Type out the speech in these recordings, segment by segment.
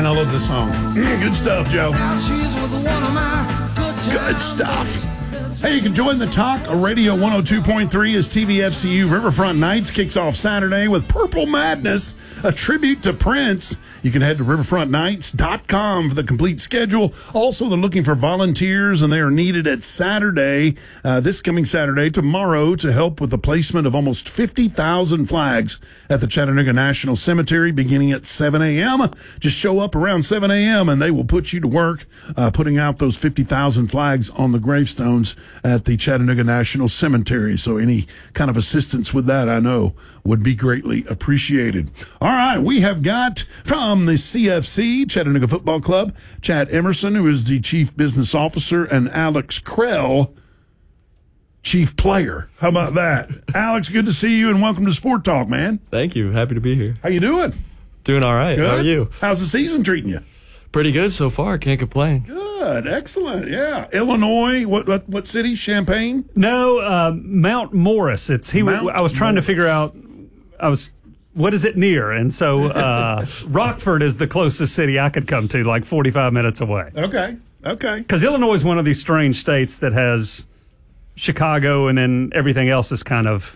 Man, I love this song. Good stuff, Joe. Now she's with one of my Good stuff. Hey, you can join the talk. Radio 102.3 as TVFCU Riverfront Nights kicks off Saturday with Purple Madness, a tribute to Prince. You can head to riverfrontnights.com for the complete schedule. Also, they're looking for volunteers, and they are needed at Saturday, this coming Saturday, tomorrow, to help with the placement of almost 50,000 flags at the Chattanooga National Cemetery beginning at 7 a.m. Just show up around 7 a.m., and they will put you to work putting out those 50,000 flags on the gravestones at the Chattanooga National Cemetery. So any kind of assistance with that, I know, would be greatly appreciated. All right, we have got from the CFC, Chattanooga Football Club, Chad Emerson, who is the Chief Business Officer, and Alex Krell, Chief Player. How about that? Alex, good to see you, and welcome to Sport Talk, man. Thank you. Happy to be here. How you doing? Doing all right. Good? How are you? How's the season treating you? Pretty good so far. Can't complain. Good. Excellent. Yeah. Illinois, what city? Champaign? No, Mount Morris. I was trying to figure out, what is it near? And so Rockford is the closest city I could come to, like 45 minutes away. Okay. Because Illinois is one of these strange states that has Chicago, and then everything else is kind of,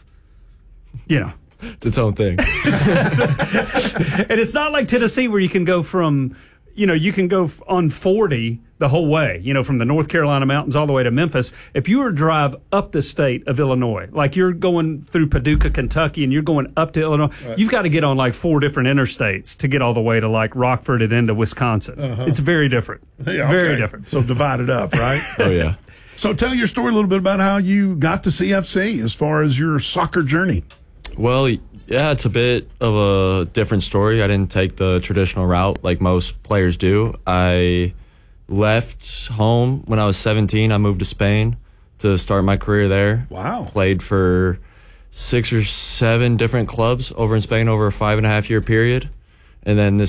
It's its own thing. And it's not like Tennessee where you can go from, you can go on 40 the whole way, from the North Carolina mountains all the way to Memphis. If you were to drive up the state of Illinois, like you're going through Paducah, Kentucky, and you're going up to Illinois, right, you've got to get on like 4 different interstates to get all the way to like Rockford and into Wisconsin. It's very different. Yeah, very different. So divided up, right? Oh, yeah. So tell your story a little bit about how you got to CFC as far as your soccer journey. Well, yeah, it's a bit of a different story. I didn't take the traditional route like most players do. I left home when I was 17. I moved to Spain to start my career there. Wow. Played for 6 or 7 different clubs over in Spain over a 5.5-year period. And then this